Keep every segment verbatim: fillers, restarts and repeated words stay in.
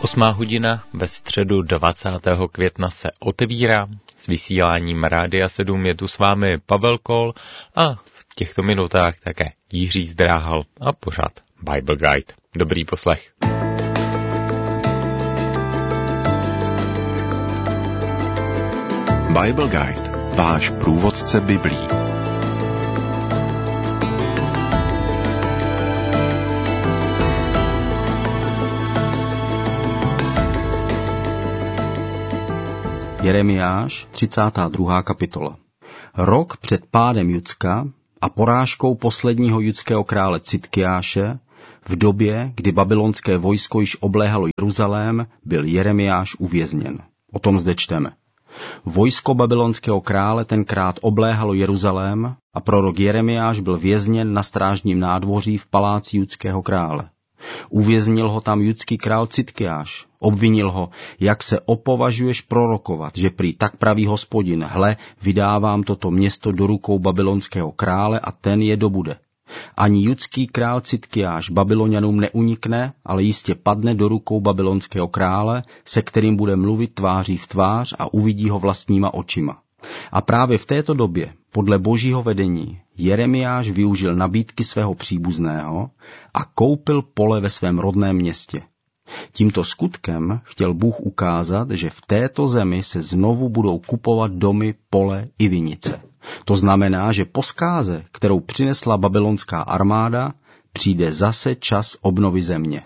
Osmá hodina ve středu dvacátého května se otevírá. S vysíláním Rádia sedm je tu s vámi Pavel Kol a v těchto minutách také Jiří Zdráhal a pořád Bible Guide. Dobrý poslech. Bible Guide, váš průvodce Biblí. Jeremiáš, třicátá druhá kapitola. Rok před pádem Judska a porážkou posledního judského krále Citkiáše, v době, kdy babylonské vojsko již obléhalo Jeruzalém, byl Jeremiáš uvězněn. O tom zde čteme. Vojsko babylonského krále tenkrát obléhalo Jeruzalém a prorok Jeremiáš byl vězněn na strážním nádvoří v paláci judského krále. Uvěznil ho tam judský král Citkiáš. Obvinil ho, jak se opovažuješ prorokovat, že prý tak praví Hospodin, hle, vydávám toto město do rukou babylonského krále a ten je dobude. Ani judský král Citkiáš Babylonianům neunikne, ale jistě padne do rukou babylonského krále, se kterým bude mluvit tváří v tvář a uvidí ho vlastníma očima. A právě v této době, podle božího vedení, Jeremiáš využil nabídky svého příbuzného a koupil pole ve svém rodném městě. Tímto skutkem chtěl Bůh ukázat, že v této zemi se znovu budou kupovat domy, pole i vinice. To znamená, že po zkáze, kterou přinesla babylonská armáda, přijde zase čas obnovy země.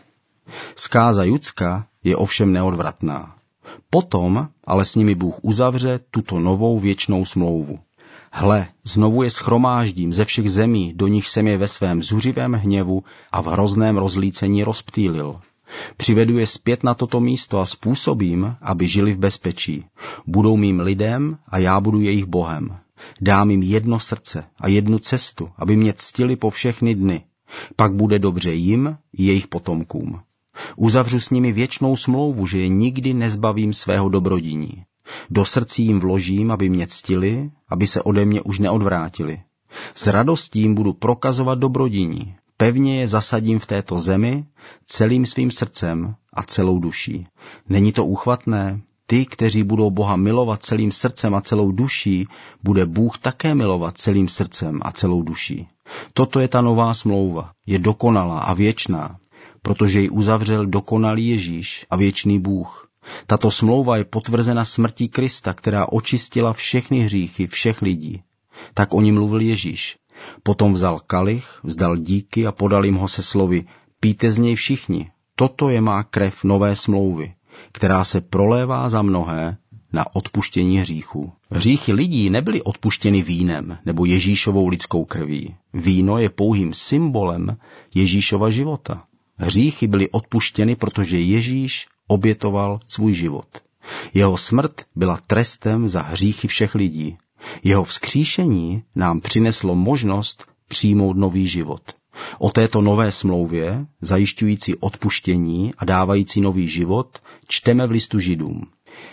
Zkáza Judska je ovšem neodvratná. Potom ale s nimi Bůh uzavře tuto novou věčnou smlouvu. Hle, znovu je shromáždím ze všech zemí, do nich jsem je ve svém zuřivém hněvu a v hrozném rozlícení rozptýlil. Přivedu je zpět na toto místo a způsobím, aby žili v bezpečí. Budou mým lidem a já budu jejich Bohem. Dám jim jedno srdce a jednu cestu, aby mě ctili po všechny dny. Pak bude dobře jim i jejich potomkům. Uzavřu s nimi věčnou smlouvu, že je nikdy nezbavím svého dobrodiní. Do srdcí jim vložím, aby mě ctili, aby se ode mě už neodvrátili. S radostí jim budu prokazovat dobrodiní. Pevně je zasadím v této zemi celým svým srdcem a celou duší. Není to úchvatné? Ty, kteří budou Boha milovat celým srdcem a celou duší, bude Bůh také milovat celým srdcem a celou duší. Toto je ta nová smlouva. Je dokonalá a věčná, protože ji uzavřel dokonalý Ježíš a věčný Bůh. Tato smlouva je potvrzena smrtí Krista, která očistila všechny hříchy všech lidí. Tak o ní mluvil Ježíš. Potom vzal kalich, vzdal díky a podal jim ho se slovy: pijte z něj všichni, toto je má krev nové smlouvy, která se prolévá za mnohé na odpuštění hříchů. Hříchy lidí nebyly odpuštěny vínem nebo Ježíšovou lidskou krví. Víno je pouhým symbolem Ježíšova života. Hříchy byly odpuštěny, protože Ježíš obětoval svůj život. Jeho smrt byla trestem za hříchy všech lidí. Jeho vzkříšení nám přineslo možnost přijmout nový život. O této nové smlouvě, zajišťující odpuštění a dávající nový život, čteme v listu Židům.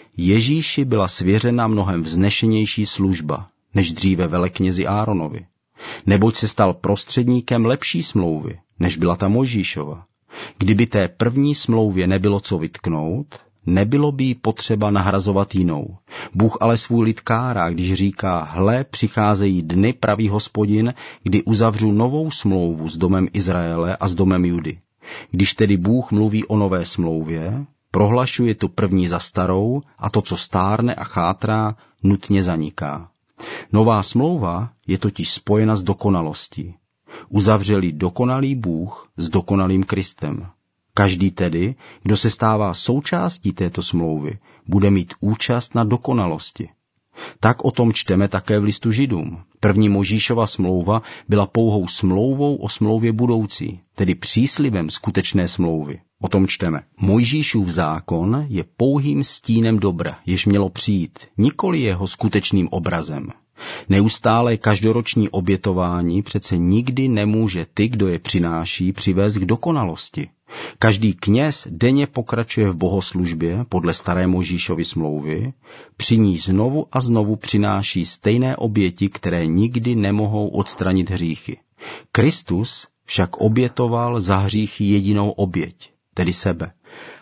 Ježíši byla svěřena mnohem vznešenější služba, než dříve veleknězi Áronovi. Neboť se stal prostředníkem lepší smlouvy, než byla ta Mojžíšova. Kdyby té první smlouvě nebylo co vytknout, nebylo by jí potřeba nahrazovat jinou. Bůh ale svůj lid kárá, když říká: hle, přicházejí dny, praví Hospodin, kdy uzavřu novou smlouvu s domem Izraele a s domem Judy. Když tedy Bůh mluví o nové smlouvě, prohlašuje tu první za starou a to, co stárne a chátrá, nutně zaniká. Nová smlouva je totiž spojena s dokonalostí. Uzavřeli dokonalý Bůh s dokonalým Kristem. Každý tedy, kdo se stává součástí této smlouvy, bude mít účast na dokonalosti. Tak o tom čteme také v listu Židům. První Mojžíšova smlouva byla pouhou smlouvou o smlouvě budoucí, tedy příslibem skutečné smlouvy. O tom čteme. Mojžíšův zákon je pouhým stínem dobra, jež mělo přijít, nikoli jeho skutečným obrazem. Neustálé každoroční obětování přece nikdy nemůže ty, kdo je přináší, přivést k dokonalosti. Každý kněz denně pokračuje v bohoslužbě podle staré Mojžíšovy smlouvy, při ní znovu a znovu přináší stejné oběti, které nikdy nemohou odstranit hříchy. Kristus však obětoval za hříchy jedinou oběť, tedy sebe,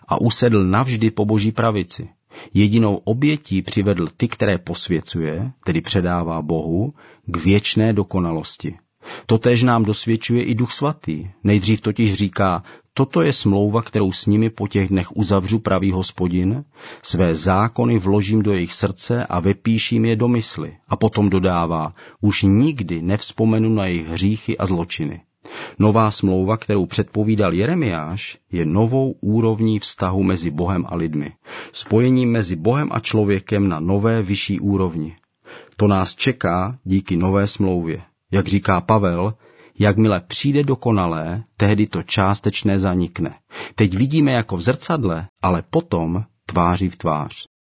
a usedl navždy po Boží pravici. Jedinou obětí přivedl ty, které posvěcuje, tedy předává Bohu, k věčné dokonalosti. Totéž nám dosvědčuje i Duch Svatý. Nejdřív totiž říká, toto je smlouva, kterou s nimi po těch dnech uzavřu, pravý Hospodin, své zákony vložím do jejich srdce a vepíším je do mysli. A potom dodává, už nikdy nevzpomenu na jejich hříchy a zločiny. Nová smlouva, kterou předpovídal Jeremiáš, je novou úrovní vztahu mezi Bohem a lidmi. Spojením mezi Bohem a člověkem na nové vyšší úrovni. To nás čeká díky nové smlouvě. Jak říká Pavel, jakmile přijde dokonalé, tehdy to částečné zanikne. Teď vidíme jako v zrcadle, ale potom tváří v tvář.